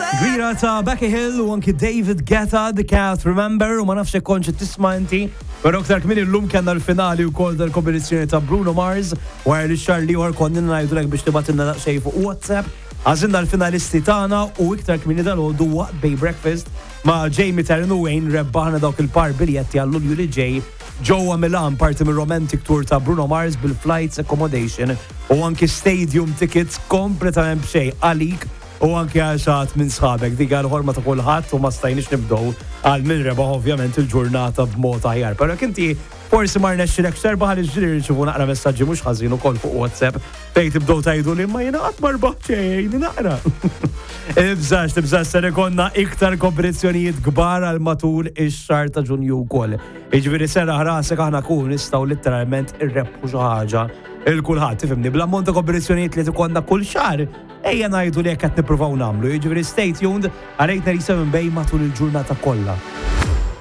Grira ta' Becky Hill u anki David Guetta, The Can't Remember, u ma nafx konċi tisma' inti. Pero aktar kmini l-lum kena l-finali u kol dal-kompetizjoni ta' Bruno Mars, wara li xar liħor konnina najdulek biex tibatinna daqxej fuq WhatsApp. Għazinna l-finalisti tana u iktar kmini dal-ħodu waqt Bay Breakfast ma' Jamie Taryn u Wayne rebbaħna dawk il-par biljetti għallu li ġej ġowa Milan parti mir romantic tour ta' Bruno Mars bil-flights accommodation u anki stadium tickets kompletament bxej għalik u anki għaxat minn sħabek dik għal-ħorma ta' kulħadd u ma stajniex nibdow għal minn rebaħ ovvjament il-ġurnata b'mod aħjar. Però kinti forsi mar nexxilek xerbaħ li ġiri rċivu naqra messaġġi mhux ħażin ukoll fuq WhatsApp fejn tibdew tgħidu li ma jiena qatt marbaħ xejn naqra. Tibżax se ikonna iktar kompetizzjonijiet kbar għal matul ix-xahar ta' Ġunju wkoll. Jiġifieri serraħ rasek aħna kun nistgħu litteralment irrebħu xi ħaġa il-kulħadd tifhimni bl-ammont ta' kompetizzjonijiet li tikollna kull xahar ejja ngħidu li qed nippruvaw nagħmlu. Jiġifieri stay tuned għalejt Narisa minn Bej matul il-ġurnata kollha.